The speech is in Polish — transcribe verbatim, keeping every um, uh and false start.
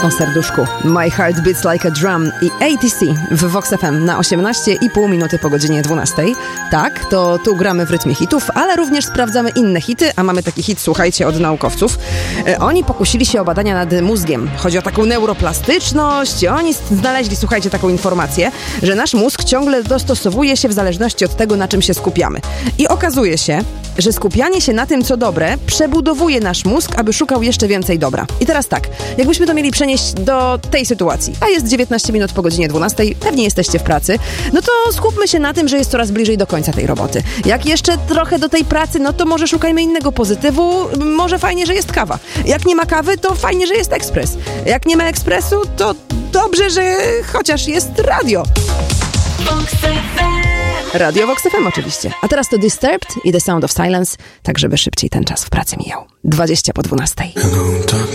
O serduszku. My Heart Beats Like a Drum i A T C w Vox F M na osiemnaście i pół minuty po godzinie dwunastej. Tak, to tu gramy w rytmie hitów, ale również sprawdzamy inne hity, a mamy taki hit, słuchajcie, od naukowców. E, oni pokusili się o badania nad mózgiem. Chodzi o taką neuroplastyczność. Oni znaleźli, słuchajcie, taką informację, że nasz mózg ciągle dostosowuje się w zależności od tego, na czym się skupiamy. I okazuje się, że skupianie się na tym, co dobre, przebudowuje nasz mózg, aby szukał jeszcze więcej dobra. I teraz tak, jakbyśmy to mieli przenieść do tej sytuacji, a jest dziewiętnaście minut po godzinie dwunastej, pewnie jesteście w pracy, no to skupmy się na tym, że jest coraz bliżej do końca tej roboty. Jak jeszcze trochę do tej pracy, no to może szukajmy innego pozytywu, może fajnie, że jest kawa. Jak nie ma kawy, to fajnie, że jest ekspres. Jak nie ma ekspresu, to dobrze, że chociaż jest radio. Radio Vox F M oczywiście. A teraz to Disturbed i The Sound of Silence, tak żeby szybciej ten czas w pracy mijał. dwadzieścia po dwunastej.